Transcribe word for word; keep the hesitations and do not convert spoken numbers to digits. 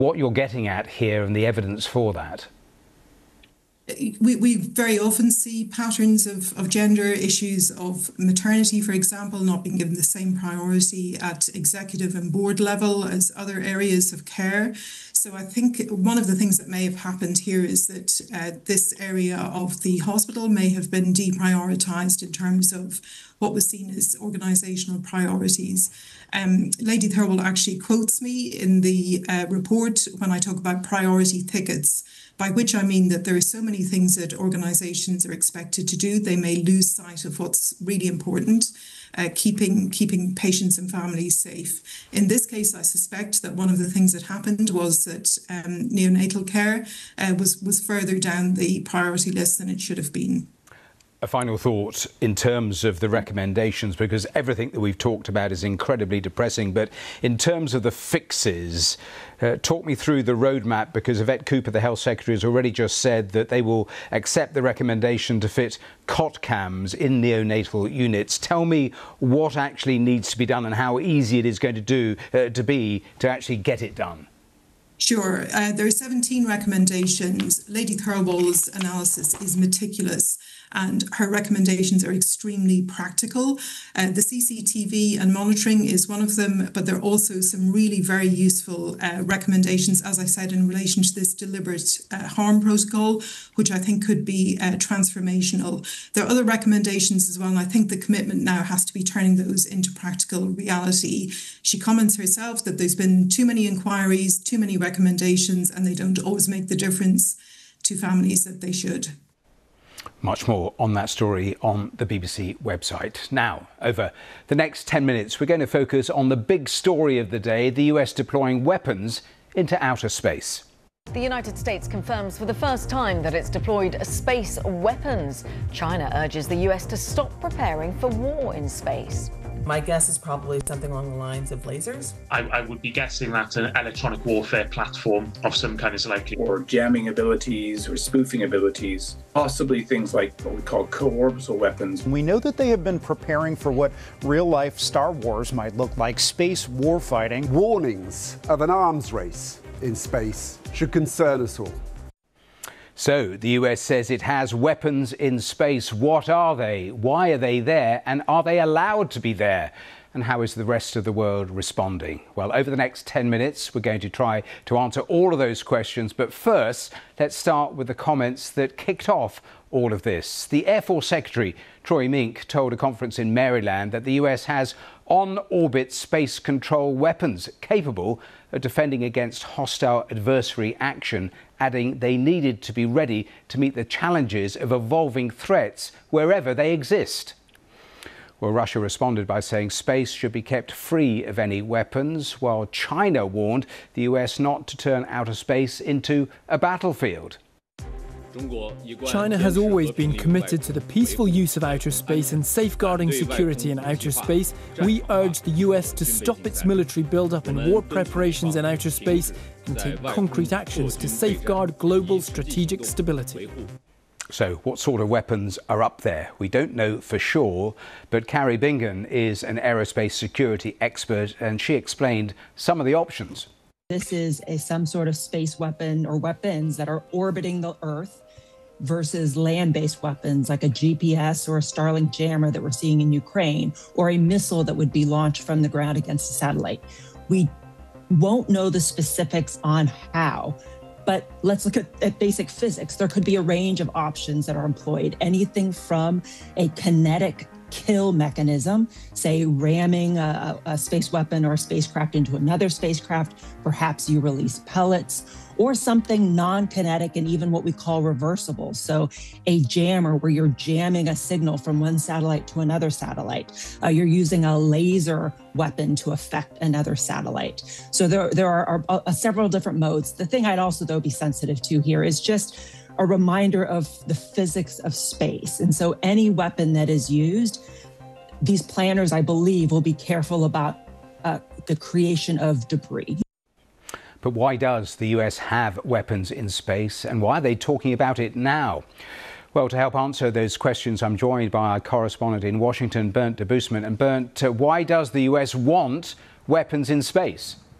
what you're getting at here and the evidence for that. We, we very often see patterns of, of gender issues, of maternity, for example, not being given the same priority at executive and board level as other areas of care. So I think one of the things that may have happened here is that uh, this area of the hospital may have been deprioritised in terms of what was seen as organisational priorities. Um, Lady Thirlwall actually quotes me in the uh, report when I talk about priority thickets, by which I mean that there are so many things that organisations are expected to do, they may lose sight of what's really important, uh, keeping keeping patients and families safe. In this case, I suspect that one of the things that happened was that um, neonatal care uh, was, was further down the priority list than it should have been. A final thought in terms of the recommendations, because everything that we've talked about is incredibly depressing, but in terms of the fixes, uh, talk me through the roadmap, because Yvette Cooper, the Health Secretary, has already just said that they will accept the recommendation to fit cot cams in neonatal units. Tell me what actually needs to be done and how easy it is going to do uh, to be to actually get it done. Sure. Uh, there are seventeen recommendations. Lady Thirlwall's analysis is meticulous and her recommendations are extremely practical. Uh, the C C T V and monitoring is one of them, but there are also some really very useful uh, recommendations, as I said, in relation to this deliberate uh, harm protocol, which I think could be uh, transformational. There are other recommendations as well, and I think the commitment now has to be turning those into practical reality. She comments herself that there's been too many inquiries, too many recommendations, and they don't always make the difference to families that they should. Much more on that story on the B B C website. Now, over the next ten minutes, we're going to focus on the big story of the day, the U S deploying weapons into outer space. The United States confirms for the first time that it's deployed space weapons. China urges the U S to stop preparing for war in space. My guess is probably something along the lines of lasers. I, I would be guessing that an electronic warfare platform of some kind is likely. Or jamming abilities or spoofing abilities, possibly things like what we call co-orbital weapons. We know that they have been preparing for what real-life Star Wars might look like, space warfighting. Warnings of an arms race in space should concern us all. So, the U S says it has weapons in space. What are they? Why are they there? And are they allowed to be there? And how is the rest of the world responding? Well, over the next ten minutes, we're going to try to answer all of those questions. But first, let's start with the comments that kicked off all of this. The Air Force Secretary, Troy Mink, told a conference in Maryland that the U S has on-orbit space control weapons capable of defending against hostile adversary action, adding they needed to be ready to meet the challenges of evolving threats wherever they exist. Well, Russia responded by saying space should be kept free of any weapons, while China warned the U S not to turn outer space into a battlefield. China has always been committed to the peaceful use of outer space and safeguarding security in outer space. We urge the U S to stop its military build-up and war preparations in outer space and take concrete actions to safeguard global strategic stability. So what sort of weapons are up there? We don't know for sure, but Carrie Bingham is an aerospace security expert and she explained some of the options. This is a some sort of space weapon or weapons that are orbiting the Earth versus land-based weapons like a G P S or a Starlink jammer that we're seeing in Ukraine, or a missile that would be launched from the ground against a satellite. We won't know the specifics on how, but let's look at, at basic physics. There could be a range of options that are employed, anything from a kinetic kill mechanism, say ramming a, a space weapon or a spacecraft into another spacecraft, perhaps you release pellets, or something non-kinetic and even what we call reversible. So a jammer where you're jamming a signal from one satellite to another satellite. Uh, you're using a laser weapon to affect another satellite. So there, there are, are, are several different modes. The thing I'd also, though, be sensitive to here is just a reminder of the physics of space. And so any weapon that is used, these planners, I believe, will be careful about uh, the creation of debris. But why does the U S have weapons in space, and why are they talking about it now? Well, to help answer those questions, I'm joined by our correspondent in Washington, Bernd Debusmann. And Bernd, uh, why does the U S want weapons in space?